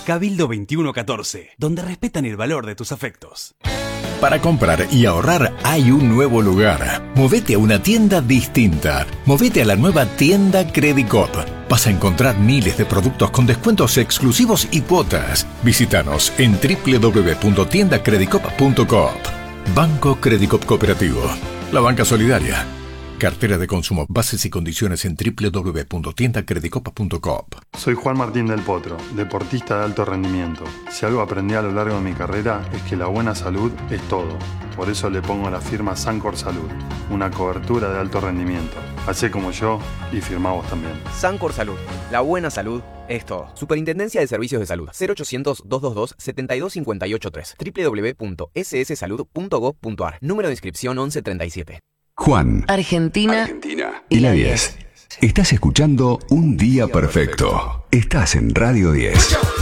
Cabildo 2114, donde respetan el valor de tus afectos. Para comprar y ahorrar hay un nuevo lugar. Movete a una tienda distinta. Movete a la nueva tienda Credicop. Vas a encontrar miles de productos con descuentos exclusivos y cuotas. Visítanos en www.tiendacredicop.coop. Banco Credicop Cooperativo. La banca solidaria. Cartera de consumo. Bases y condiciones en www.tiendacredicop.coop. Soy Juan Martín del Potro, deportista de alto rendimiento. Si algo aprendí a lo largo de mi carrera es que la buena salud es todo. Por eso le pongo la firma Sancor Salud, una cobertura de alto rendimiento. Hacé como yo y firmá vos también. Sancor Salud, la buena salud es todo. Superintendencia de Servicios de Salud. 0800-222-72583. www.sssalud.gov.ar. Número de inscripción 1137. Juan, Argentina y la 10. Estás escuchando Un Día Perfecto. Estás en Radio 10.